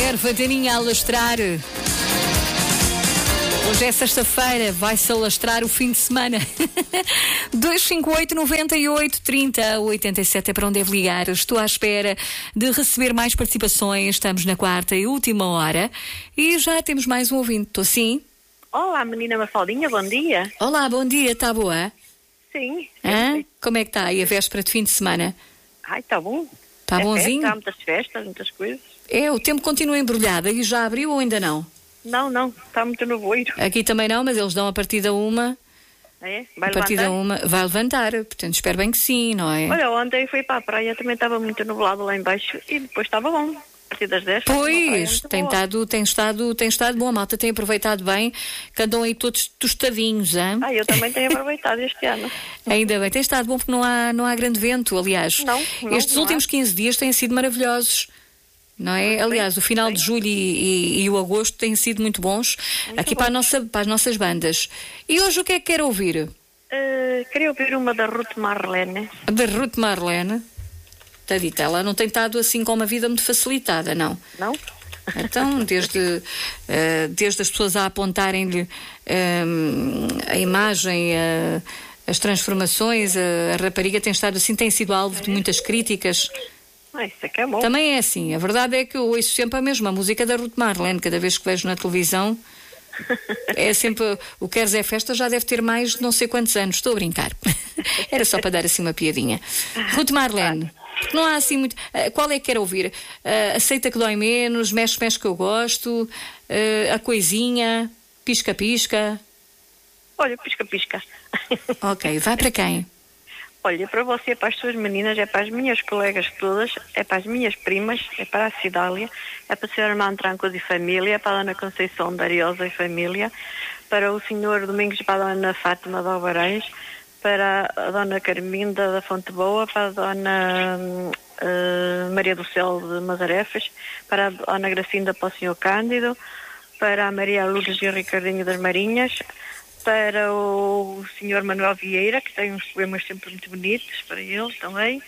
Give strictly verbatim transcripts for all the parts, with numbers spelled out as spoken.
Erva daninha a alastrar. Hoje é sexta-feira, vai-se alastrar o fim de semana. dois cinco oito, nove oito, três zero, oito sete é para onde deve ligar. Estou à espera de receber mais participações. Estamos na quarta e última hora e já temos mais um ouvinte. Estou sim? Olá, menina Mafaldinha, bom dia. Olá, bom dia, está boa? Sim. Hã? Como é que está? E a véspera de fim de semana? Ai, está bom. Está é bonzinho? Festa, há muitas festas, muitas coisas. É, o tempo continua embrulhado e já abriu ou ainda não? Não, não, está muito nevoeiro. Aqui também não, mas eles dão a partir da uma. É? Vai a partir levantar? da uma. Vai levantar, portanto espero bem que sim, não é? Olha, ontem fui para a praia, também estava muito nublado lá embaixo e depois estava bom. A partir das dez. Pois, tem estado, tem, estado, tem estado bom, a malta tem aproveitado bem, que andam aí todos tostadinhos, hein? Ah, eu também tenho aproveitado este ano. Ainda bem, tem estado bom porque não há, não há grande vento, aliás. Não, não, Estes não últimos há. quinze dias têm sido maravilhosos. Não é? Aliás, o final de julho e, e, e o agosto têm sido muito bons Muito aqui bom. Para, a nossa, para as nossas bandas. E hoje o que é que quer ouvir? Uh, queria ouvir uma da Ruth Marlene. Da Ruth Marlene. Está dita, ela não tem estado assim com uma vida muito facilitada, não? Não? Então, desde, uh, desde as pessoas a apontarem-lhe um, a imagem, uh, as transformações, a, a rapariga tem estado assim, tem sido alvo de muitas críticas. Ah, isso é que é bom. Também é assim, a verdade é que eu ouço sempre a mesma música da Ruth Marlene, cada vez que vejo na televisão. É sempre, o Queres é Festa já deve ter mais de não sei quantos anos, estou a brincar. Era só para dar assim uma piadinha. Ruth Marlene, não há assim muito. Uh, qual é que quer ouvir? Uh, aceita que dói menos, mexe, mexe que eu gosto, uh, a coisinha, pisca-pisca. Olha, pisca-pisca. Ok, vai para quem? Olha, para você, para as suas meninas, é para as minhas colegas todas, é para as minhas primas, é para a Cidália, é para a senhora Mantrancos e família, é para a dona Conceição Dariosa e família, para o senhor Domingos e para a dona Fátima de Alvarães, para a dona Carminda da Fonte Boa, para a dona uh, Maria do Céu de Mazarefas, para a dona Gracinda para o senhor Cândido, para a Maria Lourdes e o Ricardinho das Marinhas, para o senhor Manuel Vieira, que tem uns poemas sempre muito bonitos, para ele também,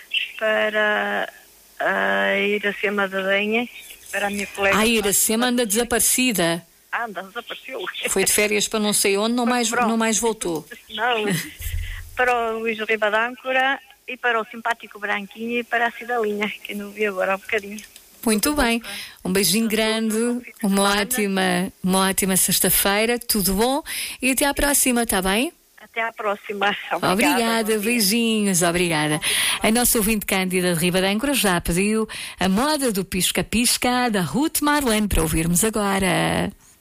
para a Iracema da Denha, para a minha colega... Ah, a Iracema anda desaparecida. Ah, anda, desapareceu. Foi de férias para não sei onde, não mais, não mais voltou. Não, para o Luís Ribadâncora e para o simpático Branquinho e para a Cidalinha, que não vi agora há um bocadinho. Muito bem, um beijinho grande, uma ótima, uma ótima sexta-feira, tudo bom e até à próxima, está bem? Até à próxima. Obrigada, Obrigada, beijinhos, obrigada. A nossa ouvinte Cândida de Ribadâncora já pediu a moda do pisca-pisca da Ruth Marlene para ouvirmos agora.